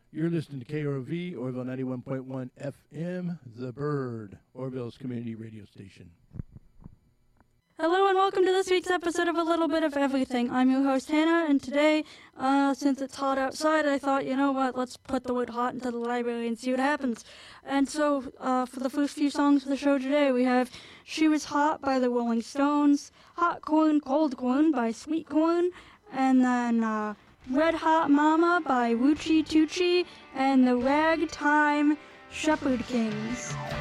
You're listening to KROV, Orville 91.1 FM, The Bird, Orville's community radio station. Hello and welcome to this week's episode of A Little Bit of Everything. I'm your host, Hannah, and today, since it's hot outside, I thought, you know what, let's put the wood hot into the library and see what happens. And so, for the first few songs of the show today, we have She Was Hot by the Rolling Stones, Hot Corn, Cold Corn by Sweet Corn, and then, Red Hot Mama by Woochie Toochie, and the Ragtime Shepherd Kings.